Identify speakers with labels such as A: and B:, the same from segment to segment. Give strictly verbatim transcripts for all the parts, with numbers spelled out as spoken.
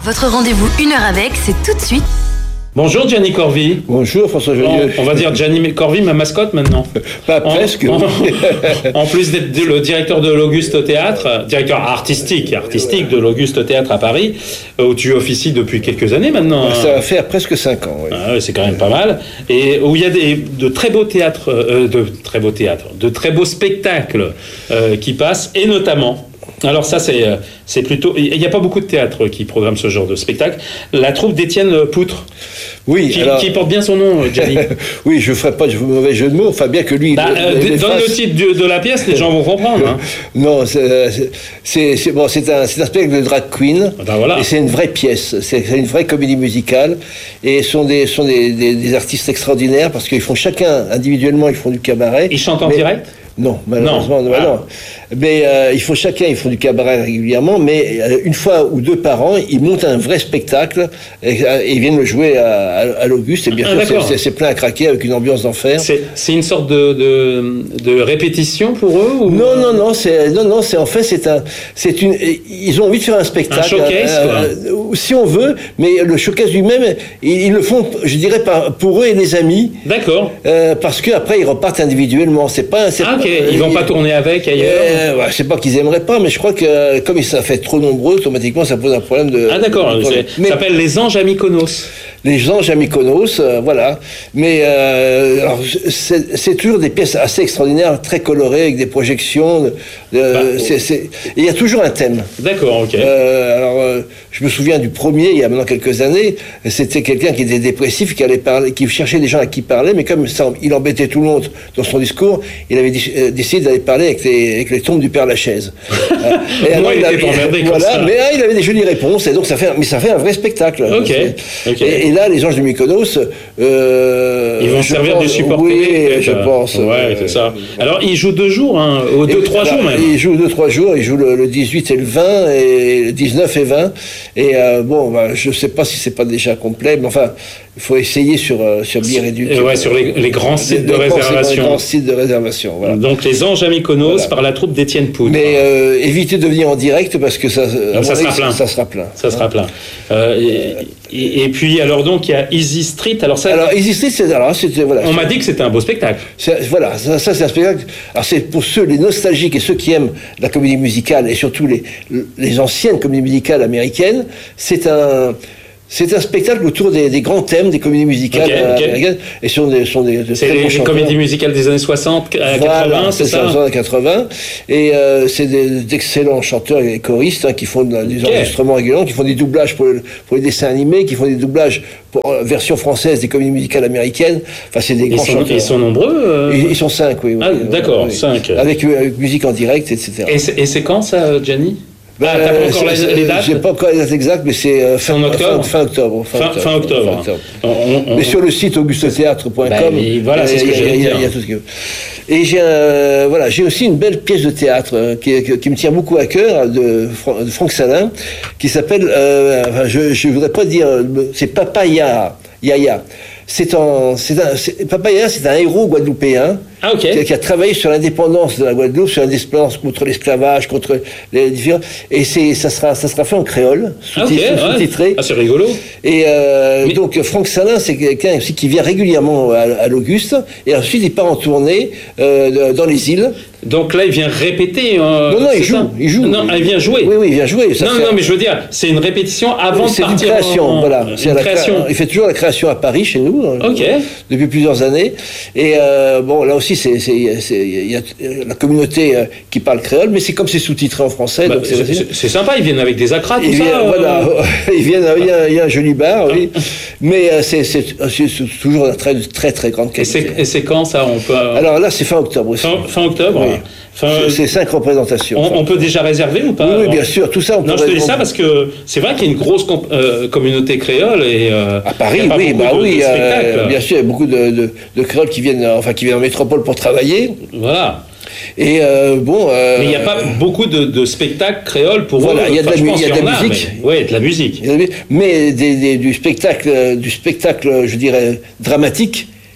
A: Votre rendez-vous une heure avec, c'est tout de suite.
B: Bonjour Gianni Corvi.
C: Bonjour François Joyeux.
B: On, on va dire Gianni Corvi, ma mascotte maintenant.
C: Pas presque.
B: En, en, en plus d'être le directeur de l'Auguste Théâtre, directeur artistique, artistique de l'Auguste Théâtre à Paris, où tu officies depuis quelques années maintenant.
C: Ça va faire presque cinq ans. Oui.
B: Ah, c'est quand même pas mal. Et où il y a des, de très beaux théâtres, euh, de très beaux théâtres, de très beaux spectacles euh, qui passent, et notamment. Alors ça, c'est, c'est plutôt... Il n'y a pas beaucoup de théâtres qui programment ce genre de spectacle. La troupe d'Étienne Poutre,
C: oui,
B: qui,
C: alors...
B: qui porte bien son nom, Gianni.
C: Oui, je ne ferai pas de mauvais jeu de mots, enfin bien que lui...
B: Bah,
C: le,
B: euh,
C: le,
B: donne
C: fasse...
B: le titre de, de la pièce, les gens vont comprendre. Hein.
C: Non, c'est, c'est, c'est, bon, c'est, un, c'est un spectacle de drag queen,
B: ben voilà.
C: Et c'est une vraie pièce, c'est, c'est une vraie comédie musicale, et ce sont, des, sont des, des, des artistes extraordinaires, parce qu'ils font chacun, individuellement, ils font du cabaret.
B: Ils chantent en
C: mais...
B: direct ?
C: Non, malheureusement, non.
B: Ah.
C: non. Mais euh, il faut chacun, ils font du cabaret régulièrement, mais euh, une fois ou deux par an, ils montent un vrai spectacle et, et ils viennent le jouer à, à, à l'Auguste. Et bien
B: ah,
C: sûr, c'est, c'est, c'est plein à craquer avec une ambiance d'enfer.
B: C'est, c'est une sorte de, de, de répétition pour eux ou...
C: Non, non, non, c'est, non, non, c'est en fait, c'est un, c'est une, ils ont envie de faire un spectacle.
B: Un showcase,
C: euh, euh, si on veut, mais le showcase lui-même, ils, ils le font, je dirais, par, pour eux et les amis.
B: D'accord.
C: Euh, parce que après, ils repartent individuellement. C'est pas. C'est
B: ah, ok.
C: Pas,
B: ils vont
C: ils,
B: pas tourner avec ailleurs.
C: Euh, ouais, je sais pas qu'ils aimeraient pas, mais je crois que comme ça fait trop nombreux, automatiquement, ça pose un problème de.
B: Ah d'accord.
C: De,
B: c'est,
C: mais,
B: ça s'appelle les Anges à Mykonos.
C: Les Anges à Mykonos, euh, voilà. Mais euh, alors, c'est, c'est toujours des pièces assez extraordinaires, très colorées, avec des projections. De, de, bah, c'est, c'est, il y a toujours un thème.
B: D'accord, ok.
C: Euh, alors, euh, je me souviens du premier, il y a maintenant quelques années, c'était quelqu'un qui était dépressif, qui allait parler, qui cherchait des gens à qui parler, mais comme ça, il embêtait tout le monde dans son discours, il avait euh, décidé d'aller parler avec les, avec les tombes du Père Lachaise.
B: euh, et alors, il, il avait, emmerdé
C: voilà,
B: comme ça.
C: Mais ah, il avait des jolies réponses, et donc ça fait, mais ça fait un vrai spectacle.
B: Ok. okay.
C: Et, et là, les Anges de Mykonos, euh,
B: ils vont servir
C: pense,
B: du support
C: oui,
B: télé.
C: je pense.
B: Ouais, euh, c'est ça. Alors, ils jouent deux jours, hein, ou deux, et, trois jours même.
C: Ils jouent deux, trois jours. Ils jouent le, le dix-huit et le vingt, et le dix-neuf et vingt. Et euh, bon, bah, je ne sais pas si c'est pas déjà complet, mais enfin, il faut essayer sur euh, sur Billet Réduit.
B: Ouais, sur les, les grands sites
C: les,
B: de
C: les
B: réservation.
C: Les grands sites de réservation. Voilà.
B: Donc les Anges à Mykonos voilà. par la troupe d'Étienne Poutre.
C: Mais euh, évitez de venir en direct parce que ça,
B: ça, ça sera plein.
C: Ça sera plein.
B: Ça sera plein. Euh, et, et, et puis alors donc il y a Easy Street. Alors ça.
C: Alors Easy Street, c'est alors c'était voilà.
B: On m'a dit que c'était un beau spectacle.
C: C'est, voilà, ça, ça c'est un spectacle. Alors c'est pour ceux les nostalgiques et ceux qui aiment la comédie musicale et surtout les les anciennes comédies musicales américaines. C'est un C'est un spectacle autour des, des grands thèmes des comédies musicales okay, okay. américaines. Et sont des, sont des,
B: c'est les, les comédies musicales des années soixante à
C: voilà,
B: quatre-vingts, c'est, c'est ça,
C: ça quatre-vingts. Et euh, c'est des, d'excellents chanteurs et choristes hein, qui font des okay. enregistrements réguliers, qui font des doublages pour, le, pour les dessins animés, qui font des doublages pour euh, version française des comédies musicales américaines. Enfin, c'est des
B: ils
C: grands
B: sont,
C: chanteurs.
B: Ils sont nombreux euh...
C: ils, ils sont cinq, oui.
B: Ah,
C: oui
B: d'accord,
C: oui.
B: cinq.
C: Avec, avec musique en direct, et cetera.
B: Et c'est, et c'est quand ça, Gianni?
C: Ben,
B: ah, t'as pas encore
C: c'est,
B: les dates?
C: J'ai pas encore les dates exactes, mais c'est euh, fin,
B: octobre.
C: Fin, fin octobre.
B: Fin, fin octobre. Fin octobre. Fin octobre. On, on,
C: mais sur le site auguste théâtre point com,
B: ben, voilà, c'est ce que j'allais dire.
C: Il y a tout ce que... Et j'ai, euh, voilà, j'ai aussi une belle pièce de théâtre euh, qui, qui, qui me tient beaucoup à cœur, de, de Franck Salin, qui s'appelle, euh, enfin, je ne voudrais pas dire, c'est Papa Yaya. Yaya. C'est un, c'est un, c'est, Papa Yaya, c'est un héros guadeloupéen
B: ah, okay.
C: qui, qui a travaillé sur l'indépendance de la Guadeloupe, sur l'indépendance contre l'esclavage, contre les différents. Et c'est, ça sera, ça sera fait en créole, sous-titré.
B: Ah, okay,
C: sous-titré.
B: Ouais. Ah, c'est rigolo.
C: Et euh, Mais... donc Franck Salin, c'est quelqu'un aussi qui vient régulièrement à, à l'Auguste, et ensuite il part en tournée euh, dans les îles.
B: Donc là, il vient répéter. Euh,
C: non, non, il joue, il joue.
B: Non, il vient jouer.
C: Oui, oui, il vient jouer. Ça
B: non,
C: fait...
B: non, mais je veux dire, c'est une répétition avant
C: c'est
B: de partir.
C: C'est une création,
B: en...
C: voilà. C'est
B: une
C: la
B: création.
C: Cré... Il fait toujours la création à Paris, chez nous,
B: Ok.
C: depuis plusieurs années. Et euh, bon, là aussi, c'est, c'est, c'est, il y a la communauté euh, qui parle créole, mais c'est comme c'est sous-titré en français.
B: Bah,
C: donc c'est,
B: c'est, c'est sympa, ils viennent avec des acras, tout
C: ils
B: ça.
C: Viennent,
B: euh...
C: Voilà, ils viennent, il y, a, il y a un joli bar, oui. Mais euh, c'est, c'est, c'est, c'est toujours de très, très, très grande qualité.
B: Et c'est, et c'est quand ça on peut...
C: Alors là, c'est fin octobre aussi.
B: Fin, fin octobre
C: oui. Fin, c'est cinq représentations.
B: On, on peut déjà réserver ou pas?
C: Oui, oui, bien sûr, tout ça. On
B: non, je te dis ça parce que c'est vrai qu'il y a une grosse comp- euh, communauté créole et euh,
C: à Paris, oui, bah
B: de,
C: oui,
B: de
C: euh, bien sûr, il y a beaucoup de, de, de créoles qui viennent, enfin, qui viennent en métropole pour travailler.
B: Voilà.
C: Et euh, bon. Euh,
B: mais il n'y a pas beaucoup de, de spectacles créoles pour
C: voilà,
B: eux.
C: Il y a de la, y y a de la musique.
B: Oui, de la musique.
C: Mais des, des, du spectacle, du spectacle, je dirais dramatique.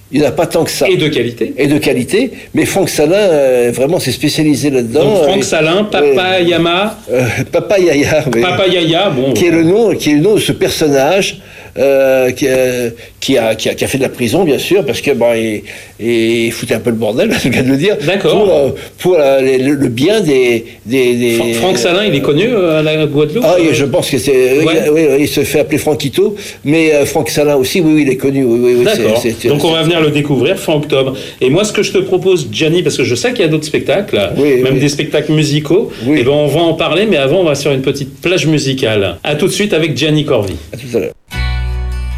C: Il n'y en a pas tant que ça.
B: Et de qualité.
C: Et de qualité. Mais Franck Salin, euh, vraiment, s'est spécialisé là-dedans.
B: Donc Franck
C: Et-
B: Salin, Papa Yama,
C: euh, Papa Yaya. oui.
B: Papa Yaya, bon.
C: Qui est le nom, qui est le nom de ce personnage euh, qui, a, qui, a, qui, a, qui a fait de la prison, bien sûr, parce que bon, il, il foutait un peu le bordel, c'est le cas de le dire.
B: D'accord.
C: Pour, euh, pour euh, les- le, le bien des. des, des
B: Fra- Franck Salin, il est connu euh, à la Guadeloupe.
C: Ah, oui, je pense que c'est. oui,
B: Ouais.
C: oui, oui, il se fait appeler Franquito, mais euh, Franck Salin aussi, oui, oui, il est connu. Oui, oui, oui,
B: D'accord.
C: c'est- c'est-
B: Donc on va
C: c'est-
B: venir le découvrir fin octobre. Et moi, ce que je te propose, Gianni, parce que je sais qu'il y a d'autres spectacles,
C: Oui,
B: même
C: oui.
B: des spectacles musicaux,
C: Oui.
B: et ben on va en parler, mais avant, on va sur une petite plage musicale. À tout de suite avec Gianni Corvi.
C: À tout à l'heure.